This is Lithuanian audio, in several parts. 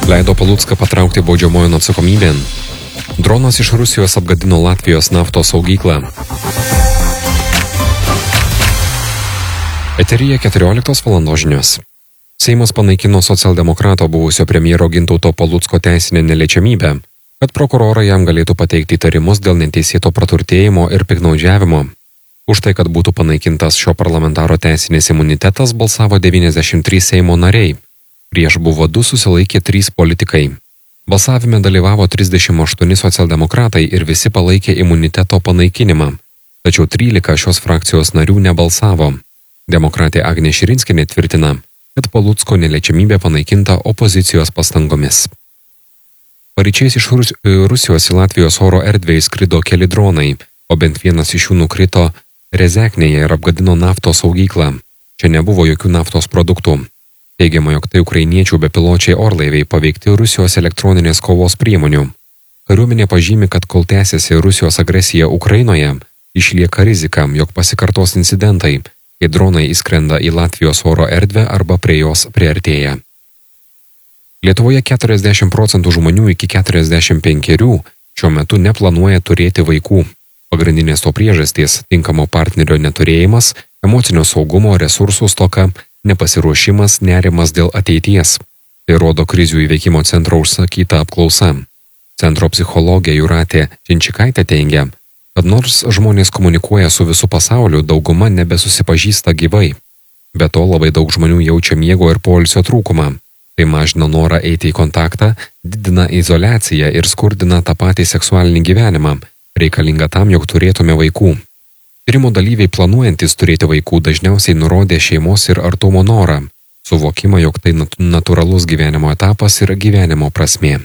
Leido Palucką patraukti baudžiamojon atsakomybėn. Dronas iš Rusijos apgadino Latvijos naftos saugyklą. Eteryje 14 valandos žinios. Seimas panaikino socialdemokrato buvusio premjero Gintauto Palucko teisinę neliečiamybę, kad prokurorai jam galėtų pateikti įtarimus dėl neteisėto praturtėjimo ir piktnaudžiavimo. Už tai, kad būtų panaikintas šio parlamentaro teisinis imunitetas, balsavo 93 Seimo nariai. Prieš buvo 2, susilaikė 3 politikai. Balsavime dalyvavo 38 socialdemokratai ir visi palaikė imuniteto panaikinimą, tačiau 13 šios frakcijos narių nebalsavo. Demokratė Agnė Širinskienė tvirtina, kad Palucko neliečiamybė panaikinta opozicijos pastangomis. Paryčiais iš Rusijos į Latvijos oro erdvę įskrido keli dronai, o bent vienas iš jų nukrito Rezeknėje ir apgadino naftos saugyklą. Čia nebuvo jokių naftos produktų. Teigiama, jog tai ukrainiečių bepiločiai orlaiviai paveikti Rusijos elektroninės kovos priemonių. Kariuomenė pažymi, kad kol tęsiasi Rusijos agresija Ukrainoje, išlieka rizika, jog pasikartos incidentai, kai dronai įskrenda į Latvijos oro erdvę arba prie jos priartėja. Lietuvoje 40% žmonių iki 45 šiuo metu neplanuoja turėti vaikų. Pagrindinės to priežastys – tinkamo partnerio neturėjimas, emocinio saugumo, resursų stoka, nepasiruošimas, nerimas dėl ateities. Tai rodo krizių įveikimo centro užsakyta apklausa. Centro psichologė Jūratė Činčikaitė teigia, kad nors žmonės komunikuoja su visu pasauliu, dauguma nebesusipažįsta gyvai. Be to labai daug žmonių jaučia miego ir poilsio trūkumą. Tai mažina norą eiti į kontaktą, didina izoliaciją ir skurdina tą patį seksualinį gyvenimą, reikalinga tam, jog turėtume vaikų. Tyrimo dalyviai planuojantis turėti vaikų dažniausiai nurodė šeimos ir artumo norą, suvokimą, jog tai natūralus gyvenimo etapas ir gyvenimo prasmė.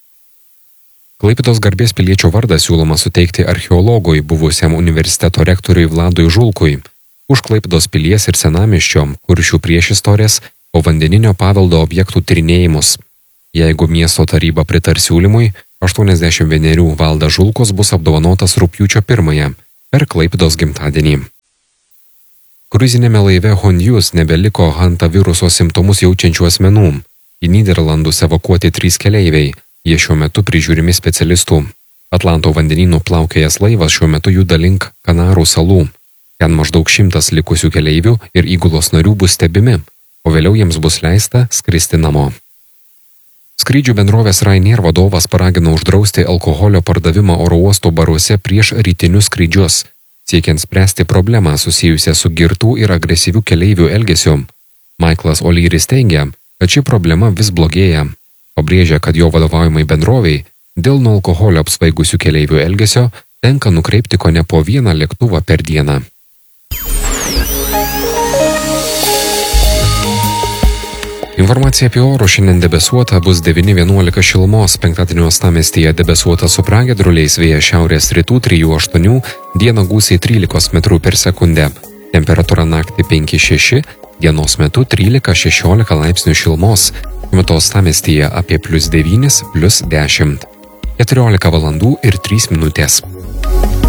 Klaipėdos garbės piliečio vardą siūloma suteikti archeologui, buvusiam universiteto rektoriui Vladui Žulkui, už Klaipėdos pilies ir senamiesčio, Kuršių priešistorės, povandeninio paveldo objektų tyrinėjimus. Jeigu miesto taryba pritars siūlymui, 81 Valdas Žulkus bus apdovanotas rugpjūčio 1 per Klaipėdos gimtadienį. Kruizinėme laive Honjus nebeliko hantaviruso simptomus jaučiančių asmenų. Į Nyderlandus evakuoti 3 keleiviai, jie šiuo metu prižiūrimi specialistų. Atlanto vandenynų plaukėjęs laivas šiuo metu juda link Kanarų salų. Ten maždaug 100 likusių keleivių ir įgulos narių bus stebimi, o vėliau jiems bus leista skristi namo. Skrydžių bendrovės Ryanair vadovas paragino uždrausti alkoholio pardavimą oro uosto baruose prieš rytinius skrydžius, siekiant spręsti problemą susijusią su girtų ir agresyvių keleivių elgesiu. Michaelas O'Learys teigia, kad ši problema vis blogėja. Pabrėžia, kad jo vadovaujamai bendroviai dėl nuo alkoholio apsvaigusių keleivių elgesio tenka nukreipti kone po 1 lėktuvą per dieną. Informacija apie orus: šiandien debesuota, bus 9–11 šilumos, penktadienio uostamiestyje debesuota su pragiedruliais, vėjas šiaurės rytų 3–8, dieną gūsiai 13 metrų per sekundę. Temperatūra naktį 5–6, dienos metu 13–16 laipsnių šilumos, metu uostamiestyje apie +9, +10. 14 valandų ir 3 minutės.